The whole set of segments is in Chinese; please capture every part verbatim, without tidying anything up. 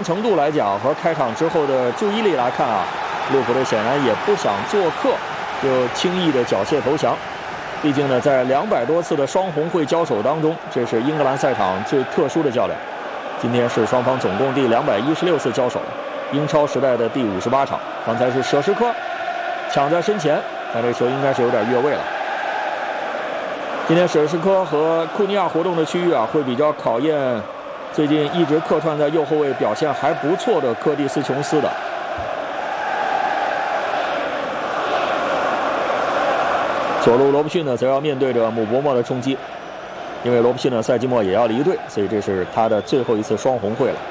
程度来讲，和开场之后的注意力来看啊，利物浦队显然也不想做客就轻易的缴械投降。毕竟呢，在两百多次的双红会交手当中，这是英格兰赛场最特殊的较量。今天是双方总共第两百一十六次交手，英超时代的第五十八场。刚才是舍什科抢在身前，但这球应该是有点越位了。今天舍什科和库尼亚活动的区域啊，会比较考验最近一直客串在右后卫表现还不错的柯蒂斯·琼斯的。左路罗布逊呢，则要面对着姆伯莫的冲击，因为罗布逊呢赛季末也要离队，所以这是他的最后一次双红会了。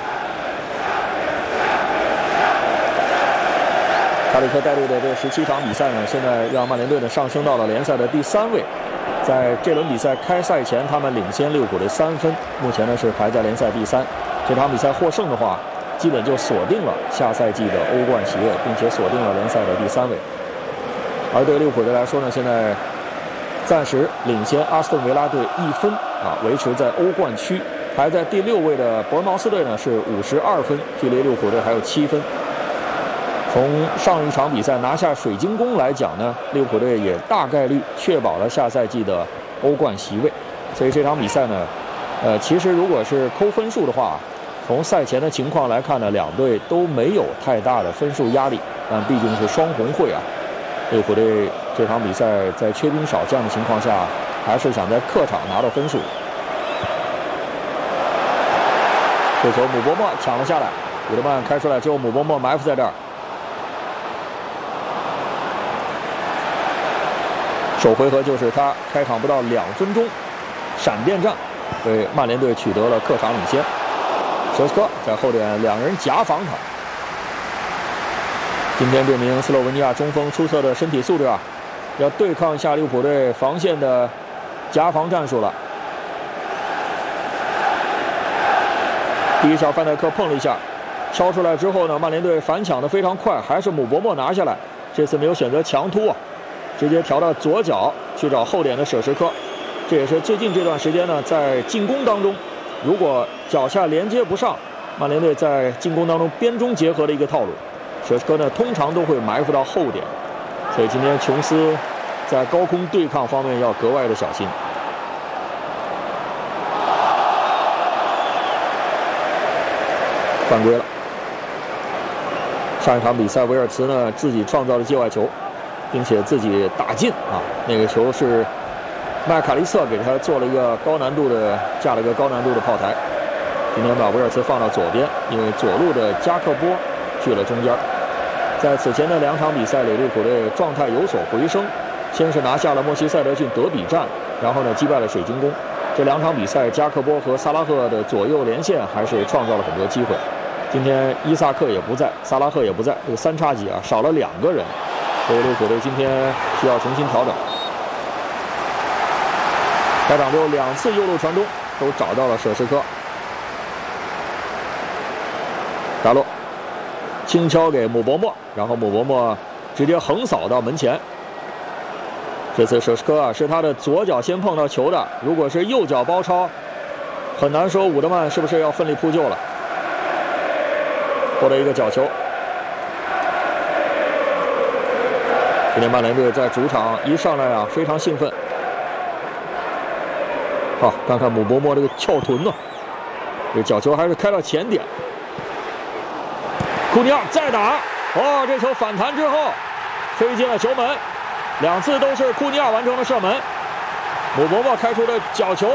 卡里克带队的这十七场比赛呢，现在让曼联队呢上升到了联赛的第三位。在这轮比赛开赛前，他们领先利物浦队三分，目前呢是排在联赛第三。这场比赛获胜的话，基本就锁定了下赛季的欧冠席位，并且锁定了联赛的第三位。而对利物浦队来说呢，现在暂时领先阿斯顿维拉队一分啊，维持在欧冠区。排在第六位的伯恩茅斯队呢是五十二分，距离利物浦队还有七分。从上一场比赛拿下水晶宫来讲呢，利物浦队也大概率确保了下赛季的欧冠席位。所以这场比赛呢，呃，其实如果是抠分数的话，从赛前的情况来看呢，两队都没有太大的分数压力，但毕竟是双红会啊。利物浦队这场比赛在缺兵少将的情况下，还是想在客场拿到分数。这球姆伯莫抢了下来，伍德曼开出来之后，姆伯莫埋伏在这儿。首回合就是他开场不到两分钟，闪电战为曼联队取得了客场领先。舍什科在后点两人夹防他。今天这名斯洛文尼亚中锋出色的身体素质啊，要对抗一下利物浦队防线的夹防战术了。第一下范戴克碰了一下，敲出来之后呢，曼联队反抢的非常快，还是姆伯莫拿下来。这次没有选择强突啊，直接调到左脚去找后点的舍什科。这也是最近这段时间呢，在进攻当中，如果脚下连接不上，曼联队在进攻当中边中结合的一个套路。舍什科呢，通常都会埋伏到后点，所以今天琼斯在高空对抗方面要格外的小心。犯规了。上一场比赛，维尔茨呢自己创造了界外球，并且自己打进啊，那个球是麦卡利瑟给他做了一个高难度的架了一个高难度的炮台。今天把维尔茨放到左边，因为左路的加克波去了中间。在此前的两场比赛里，利物浦队状态有所回升，先是拿下了莫西塞德郡德比战，然后呢击败了水晶宫。这两场比赛，加克波和萨拉赫的左右连线还是创造了很多机会。今天伊萨克也不在，萨拉赫也不在，这个三叉戟啊少了两个人，所以利物浦队今天需要重新调整。开场之后两次右路传中都找到了舍什科，达洛轻敲给姆伯莫，然后姆伯莫直接横扫到门前。这次舍什科啊是他的左脚先碰到球的，如果是右脚包抄，很难说伍德曼是不是要奋力扑救了。获得一个角球。今天曼联队在主场一上来啊非常兴奋。好，看看姆伯莫这个翘臀呢、啊，这角球还是开到前点。库尼亚再打，哦，这球反弹之后飞进了球门，两次都是库尼亚完成了射门。姆伯莫开出的角球。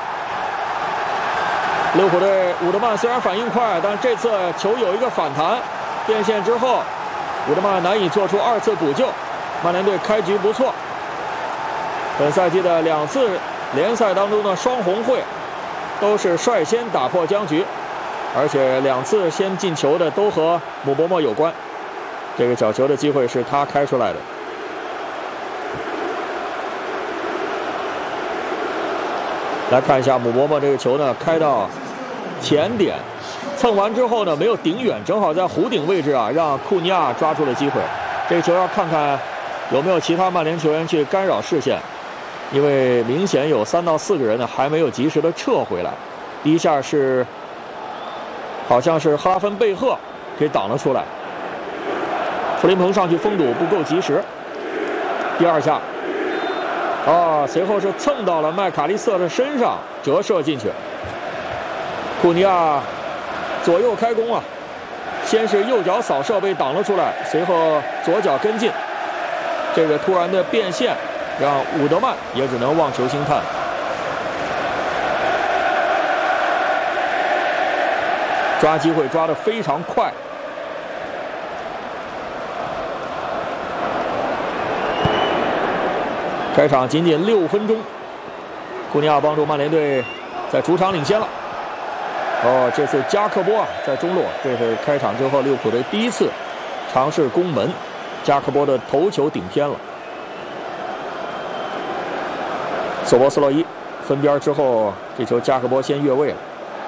利物浦队伍德曼虽然反应快，但这次球有一个反弹，变线之后，伍德曼难以做出二次补救。曼联队开局不错，本赛季的两次联赛当中的双红会都是率先打破僵局，而且两次先进球的都和姆伯莫有关。这个角球的机会是他开出来的。来看一下姆伯莫这个球呢，开到前点，蹭完之后呢没有顶远，正好在弧顶位置啊，让库尼亚抓住了机会。这个球要看看有没有其他曼联球员去干扰视线，因为明显有三到四个人呢还没有及时的撤回来。第一下是好像是赫拉芬贝赫给挡了出来。弗林彭上去封堵不够及时，第二下，啊，随后是蹭到了麦卡利瑟的身上，折射进去。库尼亚左右开弓啊，先是右脚扫射被挡了出来，随后左脚跟进，这个突然的变线让伍德曼也只能望球兴叹。抓机会抓得非常快。开场仅仅六分钟，库尼亚帮助曼联队在主场领先了。哦，这次加克波啊在中路，这是开场之后利物浦队第一次尝试攻门，加克波的头球顶偏了。索博斯洛伊分边之后，这球加克波先越位了。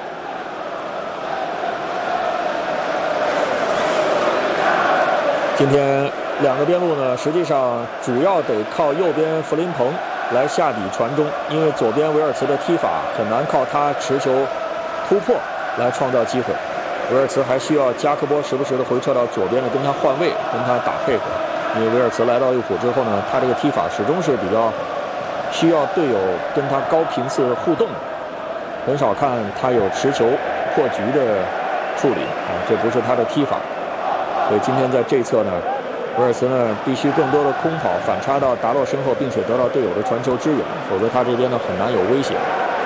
今天两个边路呢，实际上主要得靠右边弗林彭来下底传中，因为左边维尔茨的踢法很难靠他持球突破来创造机会。维尔茨还需要加克波时不时的回撤到左边的跟他换位，跟他打配合。因为维尔茨来到利物浦之后呢，他这个踢法始终是比较需要队友跟他高频次互动，很少看他有持球破局的处理啊，这不是他的踢法。所以今天在这侧呢，维尔茨呢必须更多的空跑反插到达洛身后，并且得到队友的传球支援，否则他这边呢很难有威胁。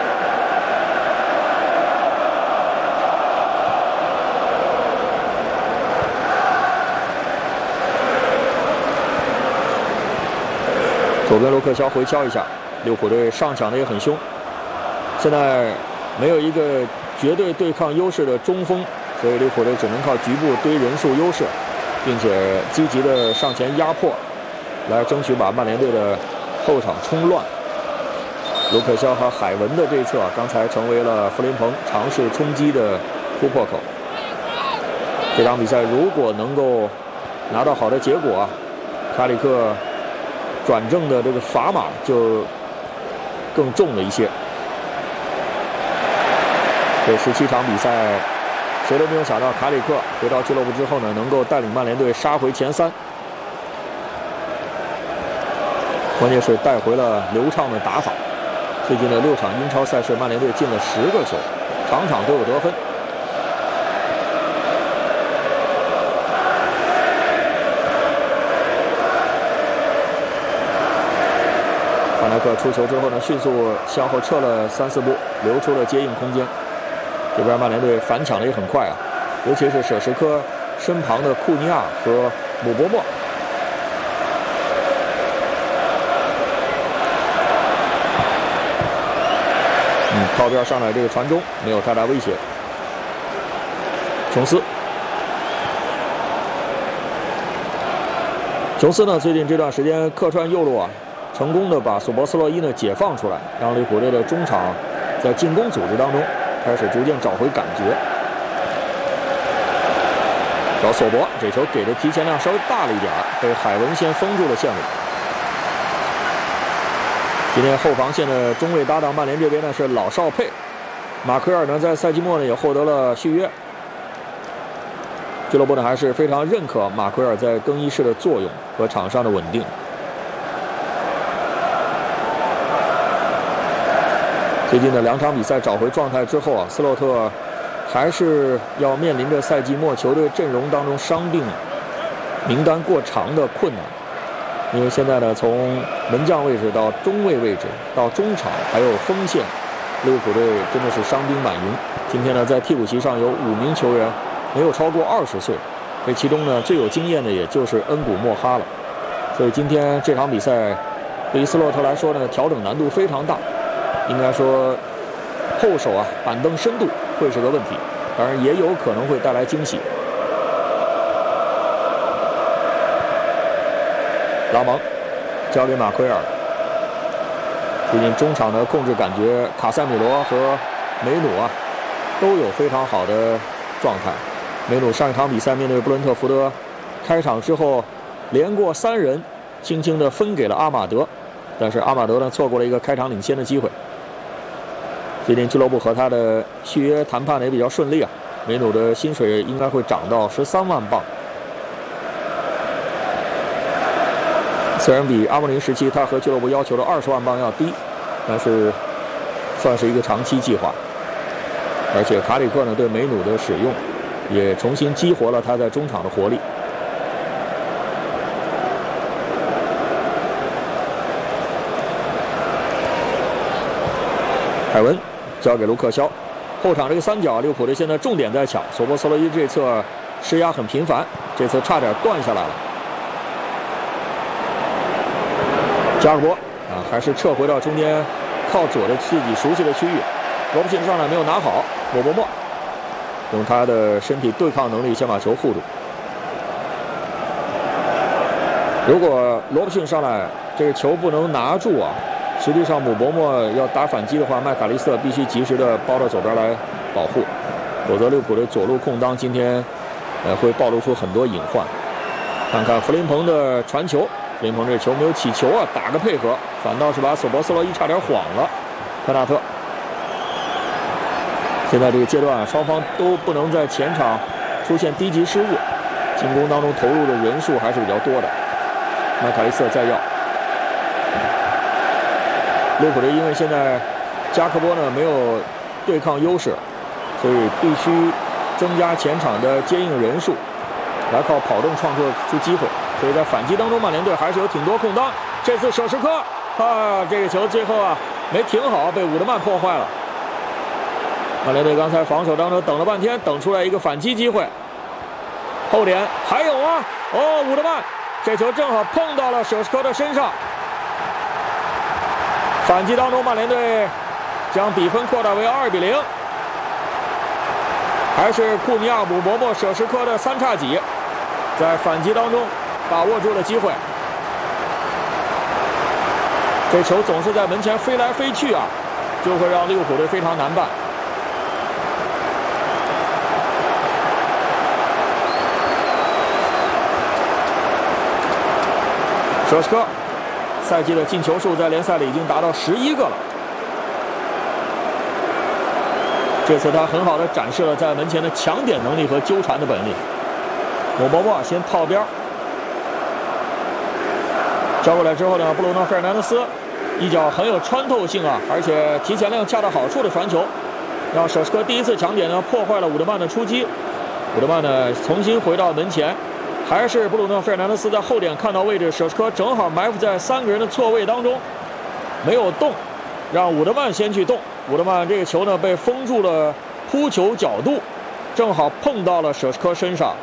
左边卢克肖回敲一下，利物浦队上抢的也很凶。现在没有一个绝对对抗优势的中锋，所以利物浦队只能靠局部堆人数优势，并且积极的上前压迫，来争取把曼联队的后场冲乱。卢克肖和海文的这一侧，刚才成为了弗林彭尝试冲击的突破口。这场比赛如果能够拿到好的结果，卡里克转正的这个砝码就更重了一些。这十七场比赛，谁都没有想到卡里克回到俱乐部之后呢，能够带领曼联队杀回前三。关键是带回了流畅的打法。最近的六场英超赛事，曼联队进了十个球，场场都有得分。范戴克出球之后呢，迅速向后撤了三四步，留出了接应空间。这边曼联队反抢的也很快啊，尤其是舍什科身旁的库尼亚和姆伯莫。嗯，靠边上来这个传中没有太大威胁。琼斯，琼斯呢，最近这段时间客串右路啊，成功的把索博斯洛伊呢解放出来，让利物浦队的中场在进攻组织当中开始逐渐找回感觉。找索博，这球给的提前量稍微大了一点，被海文先封住了线路。今天后防线的中卫搭档曼联这边呢是老少配，马奎尔呢在赛季末呢也获得了续约。俱乐部呢还是非常认可马奎尔在更衣室的作用和场上的稳定。最近的两场比赛找回状态之后啊，斯洛特还是要面临着赛季末球队阵容当中伤病名单过长的困难。因为现在呢，从门将位置到中卫位置到中场还有锋线，利物浦队真的是伤兵满营。今天呢，在替补席上有五名球员没有超过二十岁，这其中呢最有经验的也就是恩古莫哈了。所以今天这场比赛对于斯洛特来说呢，调整难度非常大。应该说，后手啊板凳深度会是个问题，当然也有可能会带来惊喜。拉蒙交给马奎尔，最近中场的控制感觉，卡塞米罗和梅努啊都有非常好的状态。梅努上一场比赛面对布伦特福德，开场之后连过三人，轻轻地分给了阿马德，但是阿马德呢错过了一个开场领先的机会。最近俱乐部和他的续约谈判呢也比较顺利啊， 梅努的薪水应该会涨到十三万镑。虽然比阿莫林时期他和俱乐部要求的二十万镑要低，但是算是一个长期计划。而且卡里克呢对梅努的使用，也重新激活了他在中场的活力。海文交给卢克肖，后场这个三角，利物浦队现在重点在抢，索波斯洛伊这侧施压很频繁，这次差点断下来了。加尔波啊，还是撤回到中间靠左的自己熟悉的区域。罗伯逊上来没有拿好，莫伯莫用他的身体对抗能力先把球护住。如果罗伯逊上来这个球不能拿住啊，实际上姆伯莫要打反击的话，麦卡利斯特必须及时的包到左边来保护，否则利物浦的左路空当今天呃会暴露出很多隐患。看看弗林彭的传球，弗林彭这球没有起球啊，打个配合，反倒是把索博斯洛伊差点晃了。科纳特，现在这个阶段啊，双方都不能在前场出现低级失误，进攻当中投入的人数还是比较多的。麦卡利斯特再要。利物浦队因为现在加克波呢没有对抗优势，所以必须增加前场的接应人数，来靠跑动创造出机会。所以在反击当中，曼联队还是有挺多空当。这次舍什科啊，这个球最后啊没停好，被伍德曼破坏了。曼联队刚才防守当中等了半天，等出来一个反击机会。后点还有啊，哦，伍德曼这球正好碰到了舍什科的身上。反击当中，曼联队将比分扩大为二比零。还是库尼亚、姆伯莫、舍什科的三叉戟，在反击当中把握住了机会。这球总是在门前飞来飞去啊，就会让利物浦队非常难办。舍什科赛季的进球数在联赛里已经达到十一个了。这次他很好的展示了在门前的抢点能力和纠缠的本领。姆伯莫先套边，交过来之后呢，布鲁诺·费尔南德斯一脚很有穿透性啊，而且提前量恰到好处的传球，让舍什科第一次抢点呢破坏了伍德曼的出击。伍德曼呢重新回到门前。还是布鲁诺·费尔南德斯在后点看到位置，舍什科正好埋伏在三个人的错位当中，没有动，让伍德曼先去动。伍德曼这个球呢被封住了扑球角度，正好碰到了舍什科身上。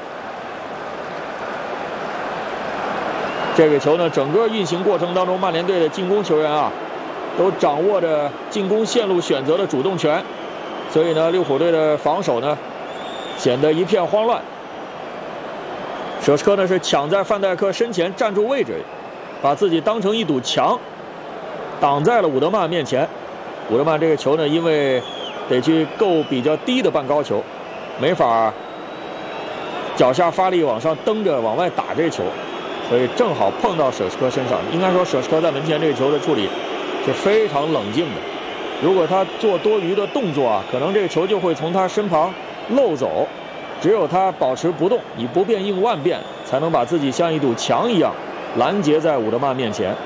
这个球呢整个运行过程当中，曼联队的进攻球员啊都掌握着进攻线路选择的主动权，所以呢利物浦队的防守呢显得一片慌乱。舍什科呢是抢在范戴克身前站住位置，把自己当成一堵墙，挡在了伍德曼面前。伍德曼这个球呢，因为得去够比较低的半高球，没法脚下发力往上蹬着往外打这球，所以正好碰到舍什科身上。应该说舍什科在门前这个球的处理是非常冷静的，如果他做多余的动作啊，可能这个球就会从他身旁漏走。只有他保持不动，以不变应万变，才能把自己像一堵墙一样拦截在伍德曼面前。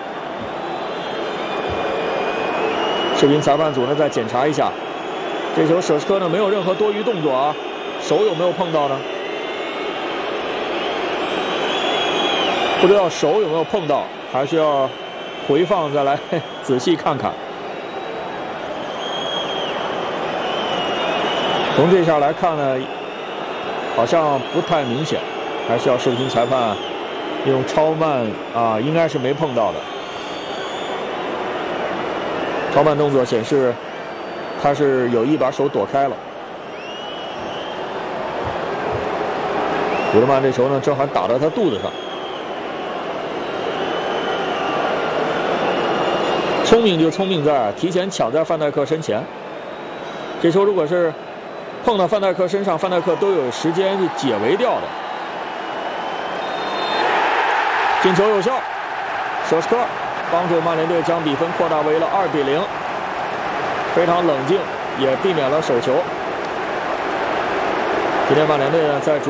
视频裁判组呢再检查一下，这球舍什科呢没有任何多余动作啊，手有没有碰到呢？不知道手有没有碰到，还需要回放再来仔细看看。从这下来看呢，好像不太明显，还是要视频裁判用超慢啊，应该是没碰到的。超慢动作显示他是有意把手躲开了。伍德曼这球呢，正好打到他肚子上。聪明就聪明在提前抢在范戴克身前。这球如果是碰到范戴克身上，范戴克都有时间去解围掉的。进球有效，舍什科帮助曼联队将比分扩大为了二比零，非常冷静，也避免了手球。 今天曼联队呢在主